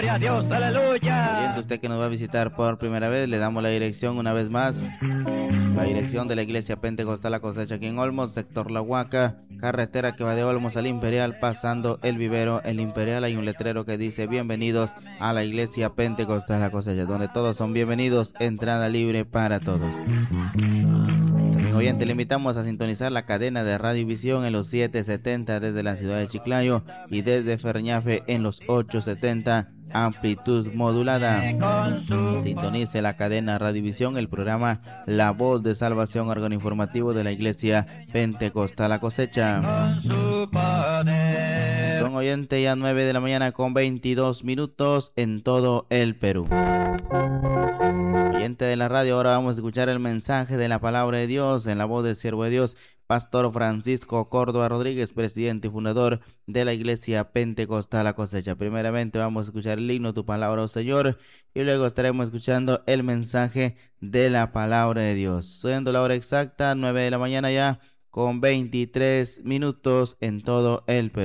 Dios, aleluya. Oyente, usted que nos va a visitar por primera vez, le damos la dirección una vez más. La dirección de la Iglesia Pentecostal La Cosecha aquí en Olmos, sector La Huaca, carretera que va de Olmos al Imperial, pasando el vivero, el Imperial. Hay un letrero que dice: bienvenidos a la Iglesia Pentecostal La Cosecha, donde todos son bienvenidos, entrada libre para todos. También, oyente, le invitamos a sintonizar la cadena de Radio Visión en los 770 desde la ciudad de Chiclayo y desde Ferñafe en los 870, amplitud modulada. Sintonice la cadena Radivisión, el programa La Voz de Salvación, órgano informativo de la Iglesia Pentecostal La Cosecha. Son, oyente, ya 9 de la mañana con 22 minutos en todo el Perú. Oyente de la radio, ahora vamos a escuchar el mensaje de la palabra de Dios en la voz del siervo de Dios, Pastor Francisco Córdoba Rodríguez, presidente y fundador de la Iglesia Pentecostal La Cosecha. Primeramente vamos a escuchar el himno Tu Palabra, oh Señor, y luego estaremos escuchando el mensaje de la palabra de Dios. Siendo la hora exacta, 9 de la mañana ya, con 23 minutos en todo el Perú.